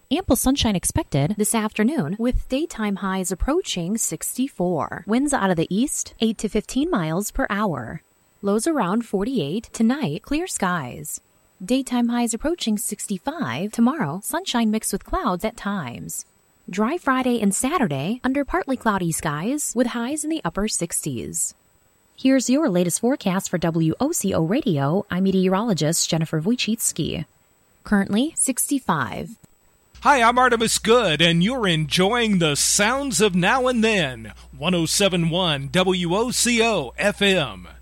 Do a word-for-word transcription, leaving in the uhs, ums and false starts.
ample sunshine expected this afternoon with daytime highs approaching sixty-four. Winds out of the east, eight to fifteen miles per hour. Lows around forty-eight. Tonight, clear skies. Daytime highs approaching sixty-five. Tomorrow, sunshine mixed with clouds at times. Dry Friday and Saturday under partly cloudy skies with highs in the upper sixties. Here's your latest forecast for W O C O Radio. I'm meteorologist Jennifer Wojcicki. Currently sixty-five. Hi, I'm Artemis Good, and you're enjoying the sounds of Now and Then. one oh seven point one W O C O F M.